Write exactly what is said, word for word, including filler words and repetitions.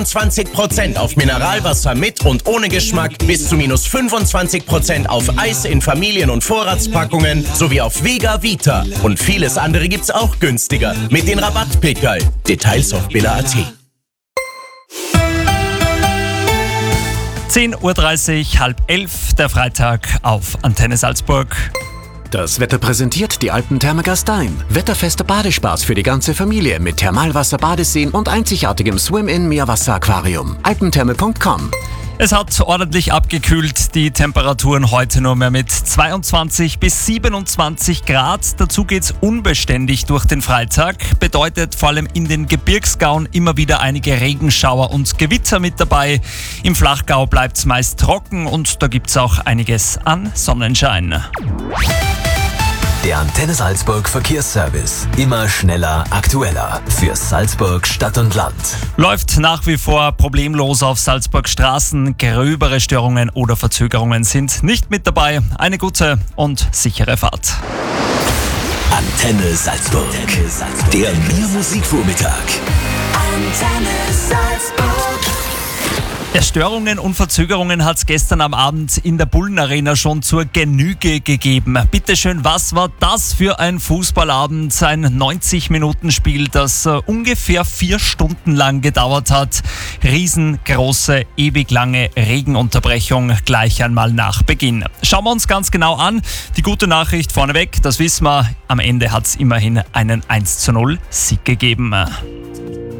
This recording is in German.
zwanzig Prozent auf Mineralwasser mit und ohne Geschmack, bis zu minus fünfundzwanzig Prozent auf Eis in Familien- und Vorratspackungen sowie auf Vega Vita. Und vieles andere gibt's auch günstiger mit den Rabattpickerl. Details auf billa punkt at. zehn Uhr dreißig, halb elf, der Freitag auf Antenne Salzburg. Das Wetter präsentiert die Alpentherme Gastein. Wetterfester Badespaß für die ganze Familie mit Thermalwasser, Badeseen und einzigartigem Swim-In-Meerwasser-Aquarium. alpentherme punkt com. Es hat ordentlich abgekühlt, die Temperaturen heute nur mehr mit zweiundzwanzig bis siebenundzwanzig Grad. Dazu geht's unbeständig durch den Freitag. Bedeutet vor allem in den Gebirgsgauen immer wieder einige Regenschauer und Gewitter mit dabei. Im Flachgau bleibt's meist trocken und da gibt's auch einiges an Sonnenschein. Der Antenne Salzburg Verkehrsservice. Immer schneller, aktueller. Für Salzburg Stadt und Land. Läuft nach wie vor problemlos auf Salzburg Straßen. Gröbere Störungen oder Verzögerungen sind nicht mit dabei. Eine gute und sichere Fahrt. Antenne Salzburg. Antenne Salzburg. Der Mir Musikvormittag. Antenne Salzburg. Ja, Störungen und Verzögerungen hat es gestern am Abend in der Bullenarena schon zur Genüge gegeben. Bitteschön, was war das für ein Fußballabend? Ein neunzig-Minuten-Spiel, das uh, ungefähr vier Stunden lang gedauert hat. Riesengroße, ewig lange Regenunterbrechung gleich einmal nach Beginn. Schauen wir uns ganz genau an. Die gute Nachricht vorneweg, das wissen wir, am Ende hat es immerhin einen eins zu null Sieg gegeben.